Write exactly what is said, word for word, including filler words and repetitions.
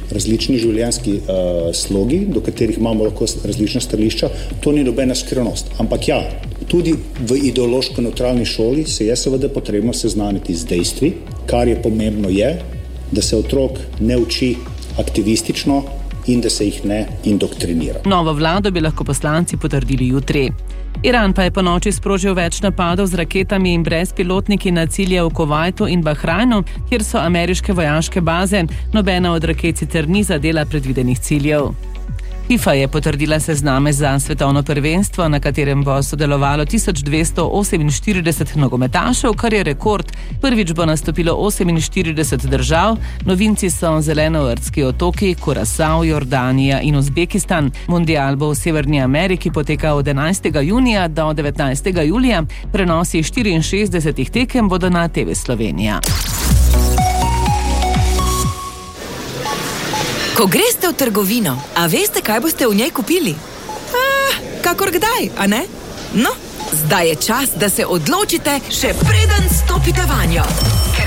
različni življenjski uh, slogi, do katerih imamo lahko različna stališča, to ni nobena skrivnost. Ampak ja, tudi v ideološko nevtralni šoli se je seveda potrebno seznaniti z dejstvi, kar je pomembno je, da se otrok ne uči aktivistično in da se jih ne indoktrinira. Novo vlado bi lahko poslanci potrdili jutri. Iran pa je po noči sprožil več napadov z raketami in brezpilotniki na cilje v Kuvajtu in Bahrajnu, kjer so ameriške vojaške baze. Nobena od raket sicer ni zadela predvidenih ciljev. FIFA je potrdila sezname za svetovno prvenstvo, na katerem bo sodelovalo tisoč dvesto oseminštirideset nogometašev, kar je rekord. Prvič bo nastopilo oseminštirideset držav, novinci so Zelenoordski otoki, Kurasao, Jordanija in Uzbekistan. Mundial bo v Severni Ameriki potekal od enajstega junija do devetnajstega julija. Prenosi štiriinšestdesetih tekem bodo na T V Slovenija. Ko greste v trgovino, a veste, kaj boste v njej kupili? Ah, kakor kdaj, a ne? No, zdaj je čas, da se odločite, še preden stopite vanjo.